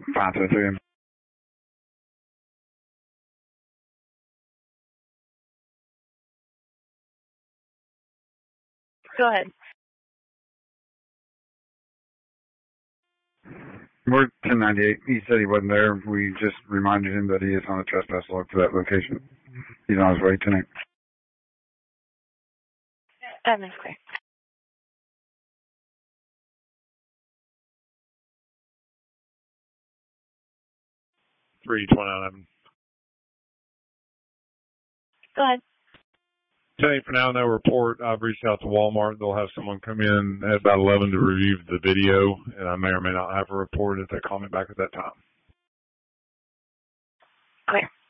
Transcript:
5:03. Go ahead. We're 1098. He said he wasn't there. We just reminded him that he is on the trespass log for that location. He's on his way tonight. That's clear. Go ahead. 10-8 for now, no report. I've reached out to Walmart. They'll have someone come in at about 11 to review the video, and I may or may not have a report if they call me back at that time. Clear.